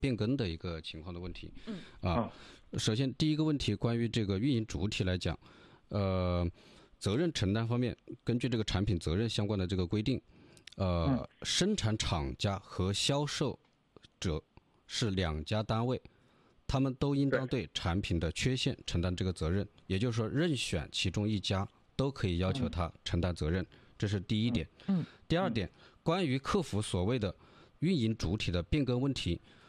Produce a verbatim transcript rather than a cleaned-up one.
变更的一个情况的问题。 嗯啊，首先第一个问题，关于这个运营主体来讲，呃，责任承担方面，根据这个产品责任相关的这个规定，呃， 嗯、 生产厂家和销售者是两家单位，他们都应当对产品的缺陷承担这个责任，也就是说，任选其中一家都可以要求他承担责任，这是第一点。 嗯， 第二点，关于克服所谓的运营主体的变更问题，